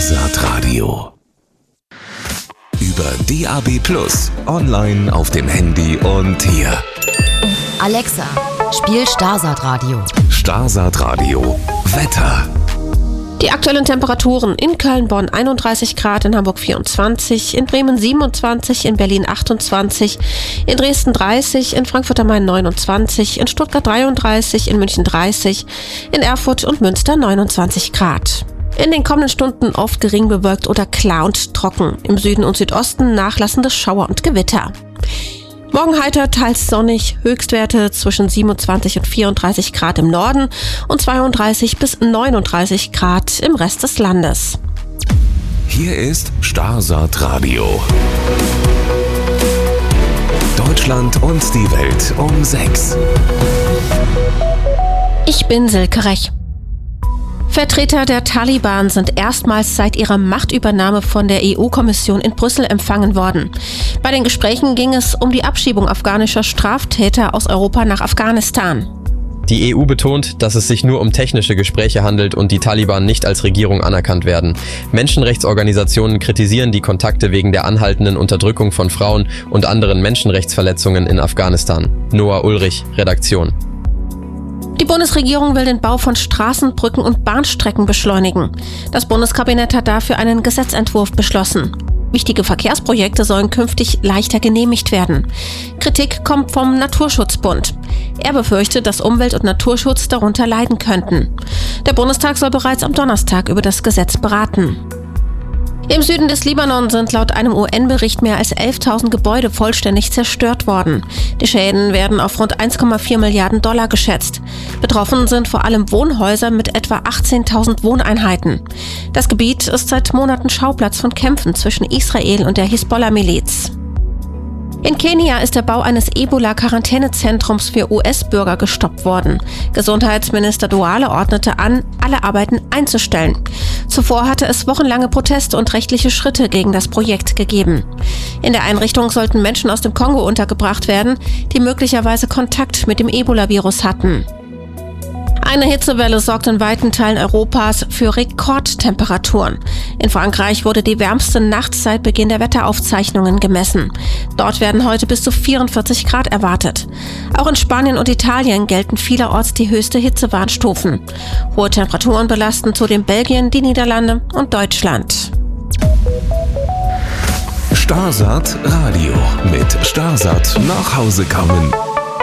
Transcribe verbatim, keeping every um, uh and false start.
Starsat Radio. Über D A B Plus, online auf dem Handy und hier. Alexa, spiel Starsat Radio. Starsat Radio. Wetter. Die aktuellen Temperaturen: in Köln-Bonn einunddreißig Grad, in Hamburg vierundzwanzig, in Bremen siebenundzwanzig, in Berlin achtundzwanzig, in Dresden dreißig, in Frankfurt am Main neunundzwanzig, in Stuttgart dreiunddreißig, in München dreißig, in Erfurt und Münster neunundzwanzig Grad. In den kommenden Stunden oft gering bewölkt oder klar und trocken. Im Süden und Südosten nachlassende Schauer und Gewitter. Morgen heiter, teils sonnig, Höchstwerte zwischen siebenundzwanzig und vierunddreißig Grad im Norden und zweiunddreißig bis neununddreißig Grad im Rest des Landes. Hier ist Starsat Radio. Deutschland und die Welt um sechs. Ich bin Silke Rech. Vertreter der Taliban sind erstmals seit ihrer Machtübernahme von der E U-Kommission in Brüssel empfangen worden. Bei den Gesprächen ging es um die Abschiebung afghanischer Straftäter aus Europa nach Afghanistan. Die E U betont, dass es sich nur um technische Gespräche handelt und die Taliban nicht als Regierung anerkannt werden. Menschenrechtsorganisationen kritisieren die Kontakte wegen der anhaltenden Unterdrückung von Frauen und anderen Menschenrechtsverletzungen in Afghanistan. Noah Ulrich, Redaktion. Die Bundesregierung will den Bau von Straßen, Brücken und Bahnstrecken beschleunigen. Das Bundeskabinett hat dafür einen Gesetzentwurf beschlossen. Wichtige Verkehrsprojekte sollen künftig leichter genehmigt werden. Kritik kommt vom Naturschutzbund. Er befürchtet, dass Umwelt- und Naturschutz darunter leiden könnten. Der Bundestag soll bereits am Donnerstag über das Gesetz beraten. Im Süden des Libanon sind laut einem U N-Bericht mehr als elftausend Gebäude vollständig zerstört worden. Die Schäden werden auf rund eins Komma vier Milliarden Dollar geschätzt. Betroffen sind vor allem Wohnhäuser mit etwa achtzehntausend Wohneinheiten. Das Gebiet ist seit Monaten Schauplatz von Kämpfen zwischen Israel und der Hisbollah-Miliz. In Kenia ist der Bau eines Ebola-Quarantänezentrums für U S-Bürger gestoppt worden. Gesundheitsminister Duale ordnete an, alle Arbeiten einzustellen. Zuvor hatte es wochenlange Proteste und rechtliche Schritte gegen das Projekt gegeben. In der Einrichtung sollten Menschen aus dem Kongo untergebracht werden, die möglicherweise Kontakt mit dem Ebola-Virus hatten. Eine Hitzewelle sorgt in weiten Teilen Europas für Rekordtemperaturen. In Frankreich wurde die wärmste Nacht seit Beginn der Wetteraufzeichnungen gemessen. Dort werden heute bis zu vierundvierzig Grad erwartet. Auch in Spanien und Italien gelten vielerorts die höchste Hitzewarnstufen. Hohe Temperaturen belasten zudem Belgien, die Niederlande und Deutschland. Starsat Radio mit Starsat nach Hause kommen.